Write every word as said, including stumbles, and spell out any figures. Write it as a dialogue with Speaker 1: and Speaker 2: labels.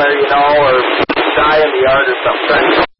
Speaker 1: somewhere, you know, or die in the yard or something.